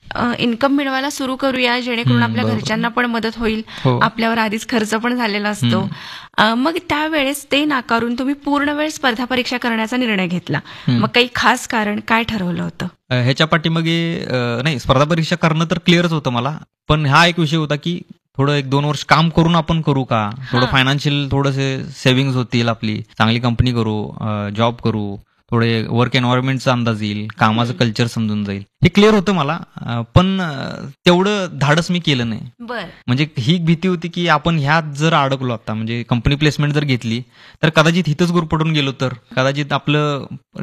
Income मिळवायला सुरू करूया, जेणेकरून आपल्या बरोबर. घरच्यांना पण मदत होईल. हो. आपल्यावर आधीच खर्च पण झालेला असतो. मग त्यावेळेस ते नाकारून तुम्ही पूर्ण वेळ स्पर्धा परीक्षा करण्याचा निर्णय घेतला. मग काही खास कारण काय ठरवलं होतं? ह्याच्या पाठीमागे नाही, स्पर्धा परीक्षा करणं तर क्लिअरच होतं मला, पण हा एक विषय होता की थोडं 1-2 वर्ष काम करून आपण करू का, थोडं फायनान्शियल थोडंसे सेव्हिंग्ज होतील, आपली चांगली कंपनी करू, जॉब करू, थोडे वर्क एन्व्हायरमेंटचा अंदाज येईल, कामाचं कल्चर समजून जाईल, हे क्लिअर होतं मला. पण तेवढं धाडस मी केलं नाही. बर. म्हणजे ही भीती होती की आपण ह्यात जर अडकलो आता, म्हणजे कंपनी प्लेसमेंट जर घेतली तर कदाचित हिथंच गुरपटून गेलो तर कदाचित आपलं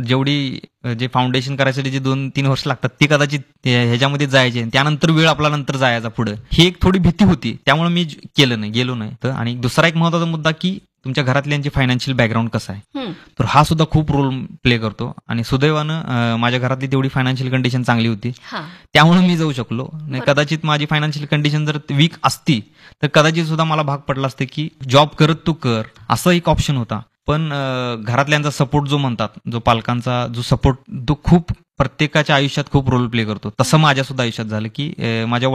जे फाउंडेशन करायसाठी जे 2-3 वर्ष लागतात ते कदाचित ह्याच्यामध्ये जायचे, त्यानंतर वेळ आपला नंतर जायचा पुढे, ही एक थोडी भीती होती. त्यामुळे मी केलं नाही, गेलो नाही. आणि दुसरा एक महत्वाचा मुद्दा की तुमच्या घरातल्यांची फायनान्शियल बॅकग्राऊंड कसं आहे, तर हा सुद्धा खूप रोल प्ले करतो. आणि सुदैवानं माझ्या घरातली तेवढी फायनान्शियल कंडिशन चांगली होती, त्यामुळे मी जाऊ शकलो. नाही कदाचित माझी फायनान्शियल कंडिशन जर वीक असती तर कदाचित सुद्धा मला भाग पडला असते की जॉब करत तू कर, असं एक ऑप्शन होता. पण घरातल्यांचा सपोर्ट जो म्हणतात, जो पालकांचा जो सपोर्ट, तो खूप प्रत्येकाच्या आयुष्यात खूप रोल प्ले करतो. तसं माझ्या सुद्धा आयुष्यात झालं की माझ्या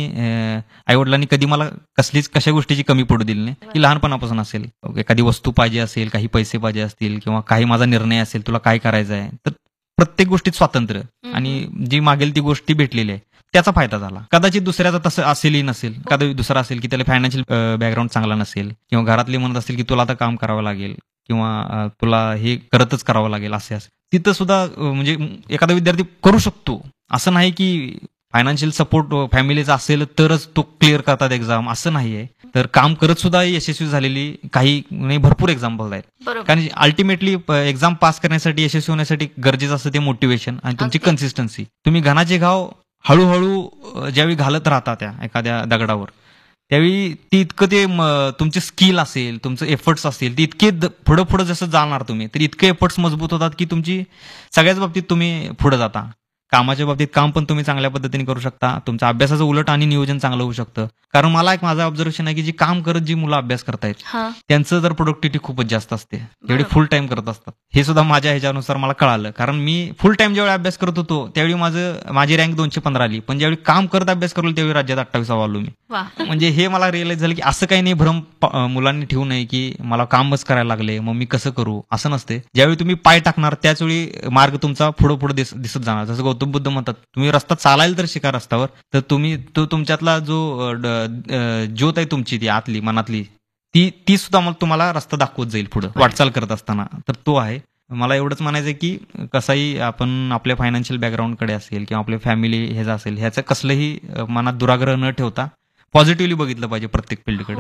आई वडिलांनी कधी मला कशा गोष्टीची कमी पडू दिली नाही. की लहानपणापासून असेल, एखादी वस्तू पाहिजे असेल, काही पैसे पाहिजे असतील, किंवा काही माझा निर्णय असेल, तुला काय करायचं आहे, तर प्रत्येक गोष्टीत स्वातंत्र्य आणि जी मागेल ती गोष्टी भेटलेली आहे, त्याचा फायदा झाला. कदाचित दुसऱ्याचा तसं असेलही नसेल, कदाचित दुसरा असेल की त्याला फायनान्शियल बॅकग्राऊंड चांगला नसेल, किंवा घरातले म्हणत असतील की तुला आता काम करावं लागेल, किंवा तुला हे करतच करावं लागेल, असे तिथं सुद्धा म्हणजे एखादा विद्यार्थी करू शकतो. असं नाही की फायनान्शियल सपोर्ट फॅमिलीचा असेल तरच तो क्लिअर करतात एक्झाम, असं नाहीये. तर काम करत सुद्धा यशस्वी झालेली काही नाही, भरपूर एक्झाम्पल आहेत. कारण अल्टिमेटली एक्झाम पास करण्यासाठी, यशस्वी होण्यासाठी गरजेचं असतं ते मोटिवेशन आणि तुमची कन्सिस्टन्सी. तुम्ही घणाचे घाव हळूहळू ज्यावेळी घालत राहता त्या एखाद्या दगडावर, त्यावेळी ती इतकं ते तुमचे स्किल असेल, तुमचं एफर्ट्स असतील, ते इतके पुढं पुढं जसं जाणार तुम्ही, तर इतके एफर्ट्स मजबूत होतात की तुमची सगळ्याच बाबतीत तुम्ही पुढे जाता. कामाच्या बाबतीत काम पण तुम्ही चांगल्या पद्धतीने करू शकता, तुमच्या अभ्यासाचं उलट आणि नियोजन चांगलं होऊ शकतं. कारण मला एक माझं ऑब्झर्वेशन आहे की जी काम करत जी मुलं अभ्यास करतायत त्यांचं जर प्रोडक्टिव्हिटी खूपच जास्त असते, जेवढे फुल टाइम करत असतात. हे सुद्धा माझ्या ह्याच्यानुसार मला कळालं. कारण मी फुल टाइम ज्यावेळी अभ्यास करत होतो त्यावेळी माझी रँक 215 आली, पण ज्यावेळी काम करत अभ्यास करलो त्यावेळी राज्यात 28वा आलो मी. म्हणजे हे मला रिअलाइज झालं की असं काही नाही, भ्रम मुलांनी ठेवू नये की मला कामच करायला लागले मग मी कसं करू, असं नसते. ज्यावेळी तुम्ही पाय टाकणार त्याचवेळी मार्ग तुमचा पुढे दिसत जाणार. जसं गौतम बुद्ध म्हणतात, तुम्ही रस्ता चालायला तर शिका रस्त्यावर, तर तो तुमच्यातला जो ज्योत आहे तुमची, ती आतली मनातली, ती सुद्धा तुम्हाला रस्ता दाखवत जाईल पुढे वाटचाल करत असताना. तर तो आहे. मला एवढंच म्हणायचं की कसंही आपण आपल्या फायनान्शियल बॅकग्राऊंडकडे असेल किंवा आपल्या फॅमिली ह्याचं असेल, ह्याचं कसलंही मनात दुराग्रह न ठेवता पॉझिटिव्हली बघितलं पाहिजे प्रत्येक फील्डकडे.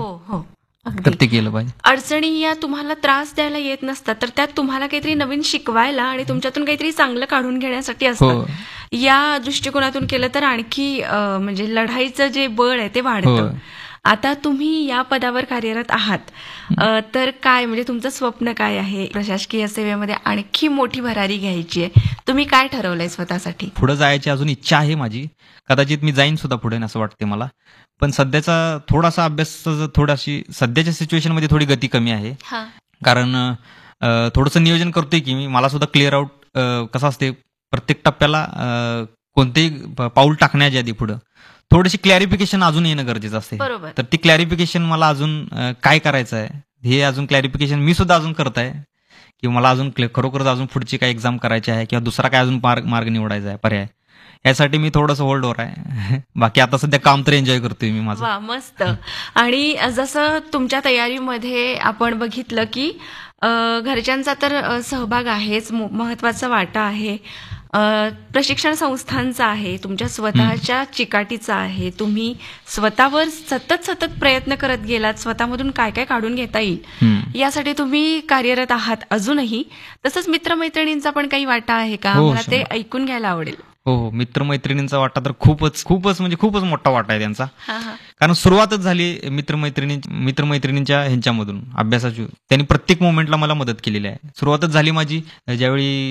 तर ते केलं पाहिजे. अडचणी या तुम्हाला त्रास द्यायला येत नसतात, तर त्यात तुम्हाला काहीतरी नवीन शिकवायला आणि तुमच्यातून काहीतरी चांगलं काढून घेण्यासाठी असतं. या दृष्टिकोनातून केलं तर आणखी म्हणजे लढाईचं जे बळ आहे ते वाढतं. आता तुम्ही या पदावर कार्यरत आहात, तर काय म्हणजे तुमचं स्वप्न काय आहे? प्रशासकीय सेवेमध्ये आणखी मोठी भरारी घ्यायची आहे, तुम्ही काय ठरवलंय स्वतःसाठी? पुढे जायची अजून इच्छा आहे माझी. कदाचित मी जाईन सुद्धा पुढे असं वाटते मला. पण सध्याचा थोडासा अभ्यास, थोडाशी सध्याच्या सिच्युएशनमध्ये थोडी गती कमी आहे. कारण थोडंसं नियोजन करतोय की मला सुद्धा क्लिअर आउट कसं असते, प्रत्येक टप्प्याला कोणतेही पाऊल टाकण्याच्या आधी पुढं थोडीशी क्लॅरिफिकेशन अजून येणं गरजेचं असते. तर ती क्लॅरिफिकेशन मला अजून काय करायचं आहे हे अजून क्लॅरिफिकेशन मी सुद्धा अजून करत आहे, की मला अजून खरोखरच अजून पुढची काय एक्झाम करायची आहे किंवा दुसरा काय अजून मार्ग निवडायचा आहे पर्याय, यासाठी मी थोडंसं होल्डवर आहे. बाकी आता सध्या काम तर एन्जॉय करतोय मी माझं. वा, मस्त. आणि जसं तुमच्या तयारीमध्ये आपण बघितलं की घरच्यांचा तर सहभाग आहेच, महत्वाचा वाटा आहे, प्रशिक्षण संस्थांचा आहे, तुमच्या स्वतःच्या चिकाटीचा आहे, तुम्ही स्वतःवर सतत प्रयत्न करत गेलात, स्वतःमधून काय काय काढून घेता येईल यासाठी तुम्ही कार्यरत आहात अजूनही. तसंच मित्रमैत्रिणींचा पण काही वाटा आहे का? मला ते ऐकून घ्यायला आवडेल. हो, मित्रमैत्रिणींचा वाटा तर खूपच मोठा वाटा आहे त्यांचा. कारण सुरुवातच झाली मित्रमैत्रिणींच्या ह्यांच्यामधून अभ्यासाची. त्यांनी प्रत्येक मोमेंटला मला मदत केलेली आहे. सुरुवातच झाली माझी ज्यावेळी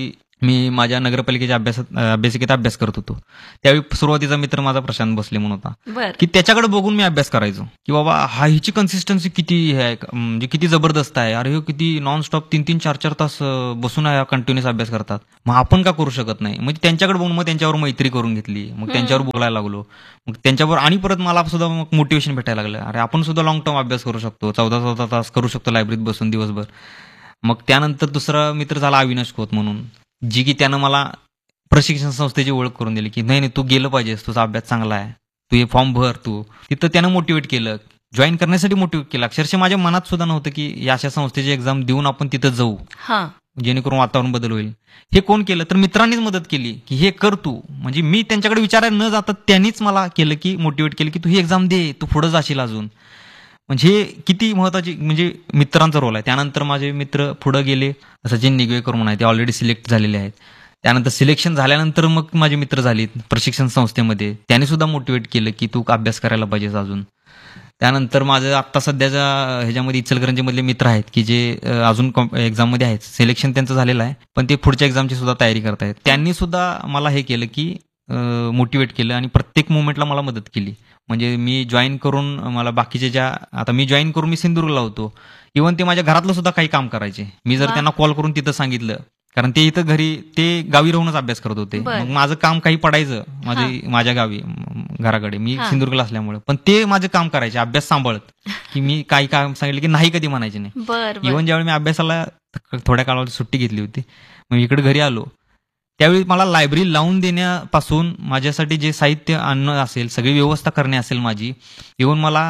मी माझ्या नगरपालिकेच्या अभ्यासिकेत अभ्यास करत होतो. त्यावेळी सुरुवातीचा मित्र माझा प्रशांत भोसले म्हणून होता, बर की त्याच्याकडे बघून मी अभ्यास करायचो की बाबा हिची कन्सिस्टन्सी किती हे आहे, म्हणजे किती जबरदस्त आहे. अरे हो किती नॉनस्टॉप 3-3, 4-4 तास बसून कंटिन्युअस अभ्यास करतात. मग आपण का करू शकत नाही. म्हणजे त्यांच्याकडे बघून मग त्यांच्यावर मैत्री करून घेतली. मग त्यांच्यावर बोलायला लागलो. मग त्यांच्यावर आणि परत मला सुद्धा मग मोटिवेशन भेटायला लागलं. अरे आपण सुद्धा लॉंग टर्म अभ्यास करू शकतो, 14-14 तास करू शकतो लायब्ररीत बसून दिवसभर. मग त्यानंतर दुसरा मित्र झाला अविनाश खोत म्हणून, जी की त्यानं मला प्रशिक्षण संस्थेची ओळख करून दिली की नाही तू गेलं पाहिजेस, तुझा अभ्यास चांगला आहे, तू हे फॉर्म भर. तू तिथं त्यानं मोटिवेट केलं, जॉईन करण्यासाठी मोटिवेट केलं. अक्षरशः माझ्या मनात सुद्धा नव्हतं की या अशा संस्थेची एक्झाम देऊन आपण तिथं जाऊ, हा जेणेकरून वातावरण बदल होईल. हे कोण केलं तर मित्रांनीच मदत केली की हे कर तू. म्हणजे मी त्यांच्याकडे विचारायला न जाता त्यांनीच मला केलं की मोटिवेट केलं की तू ही एक्झाम दे, तू पुढे जाशील अजून. म्हणजे किती महत्वाची म्हणजे मित्रांचा रोल आहे. त्यानंतर माझे मित्र पुढे गेले, सचिन निगवेकर म्हणून आहे, ते ऑलरेडी सिलेक्ट झालेले आहेत. त्यानंतर सिलेक्शन झाल्यानंतर मग माझे मित्र झाले प्रशिक्षण संस्थेमध्ये, त्यांनी सुद्धा मोटिवेट केलं की तू अभ्यास करायला पाहिजेस अजून. त्यानंतर माझं आत्ता सध्याच्या ह्याच्यामध्ये इचलकरंजीमधले मित्र आहेत की जे अजून एक्झाममध्ये आहेत. सिलेक्शन त्यांचं झालेलं आहे, पण ते पुढच्या एक्झामची सुद्धा तयारी करतायत. त्यांनी सुद्धा मला हे केलं की मोटिवेट केलं आणि प्रत्येक मुवमेंटला मला मदत केली. म्हणजे मी जॉईन करून मला बाकीचे आता मी जॉईन करून मी सिंधुदुर्गला होतो. इव्हन ते माझ्या घरातलं सुद्धा काही काम करायचे. मी जर त्यांना कॉल करून तिथं सांगितलं, कारण ते इथं घरी ते गावी राहूनच अभ्यास करत होते. मग माझं काम काही पडायचं माझ्या गावी घराकडे, मी सिंधुदुर्गला असल्यामुळे, पण ते माझं काम करायचे अभ्यास सांभाळत की मी काही काम सांगितलं की नाही कधी म्हणायचे नाही. इव्हन ज्यावेळी मी अभ्यासाला थोड्या काळावर सुट्टी घेतली होती, मग इकडे घरी आलो, त्यावेळी मला लायब्ररी लावून देण्यापासून माझ्यासाठी जे साहित्य आणणं असेल, सगळी व्यवस्था करणे असेल माझी, इव्हन मला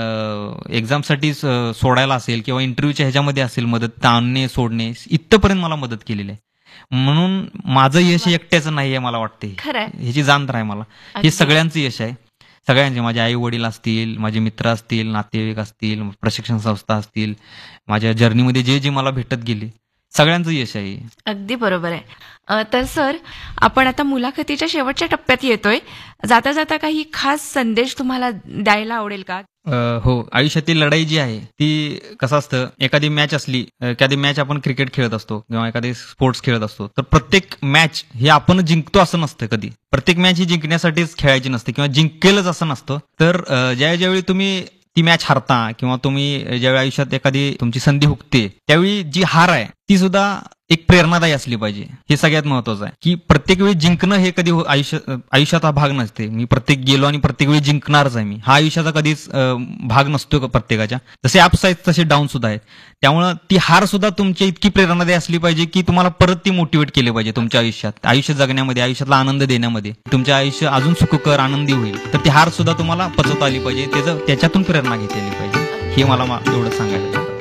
एक्झामसाठी सोडायला असेल किंवा इंटरव्ह्यूच्या ह्याच्यामध्ये असेल मदत, आणणे सोडणे, इथपर्यंत मला मदत केलेली आहे. म्हणून माझं यश एकट्याचं नाही आहे मला वाटते, ह्याची जाण तर आहे मला. हे सगळ्यांचं यश आहे, सगळ्यांचे. माझे आई वडील असतील, माझे मित्र असतील, नातेवाईक असतील, प्रशिक्षण संस्था असतील, माझ्या जर्नीमध्ये जे जे मला भेटत गेले, सगळ्यांचं यश आहे. अगदी बरोबर आहे. तर सर, आपण आता मुलाखतीच्या शेवटच्या टप्प्यात येतोय. जाता जाता काही खास संदेश तुम्हाला द्यायला आवडेल का? हो, आयुष्यातील लढाई जी आहे ती कसं असतं, एखादी मॅच असली, एखादी मॅच आपण क्रिकेट खेळत असतो किंवा एखादी स्पोर्ट्स खेळत असतो, तर प्रत्येक मॅच हे आपण जिंकतो असं नसतं. कधी प्रत्येक मॅच ही जिंकण्यासाठीच खेळायची नसते किंवा जिंकेलच असं नसतं. तर ज्यावेळी तुम्ही ती मॅच हारता किंवा तुम्ही ज्यावेळी आयुष्यात एखादी तुमची संधी हुकते, त्यावेळी जी हार आहे ती सुद्धा एक प्रेरणादायी असली पाहिजे. हे सगळ्यात महत्वाचं आहे की प्रत्येक वेळी जिंकणं हे कधी आयुष्यात हा भाग नसते. मी प्रत्येक गेलो आणि प्रत्येक वेळी जिंकणारच आहे मी, हा आयुष्याचा कधीच भाग नसतो प्रत्येकाच्या. जसे अप्स आहेत तसे डाऊन सुद्धा आहेत. त्यामुळं ती हार सुद्धा तुमची इतकी प्रेरणादायी असली पाहिजे की तुम्हाला परत ती मोटिवेट केली पाहिजे तुमच्या आयुष्यात, आयुष्य जगण्यामध्ये, आयुष्यातला आनंद देण्यामध्ये. तुमचं आयुष्य अजून सुखकर आनंदी होईल. तर ती हार सुद्धा तुम्हाला पचवता आली पाहिजे, त्याच्यातून प्रेरणा घेतलेली पाहिजे. हे मला एवढं सांगायचं.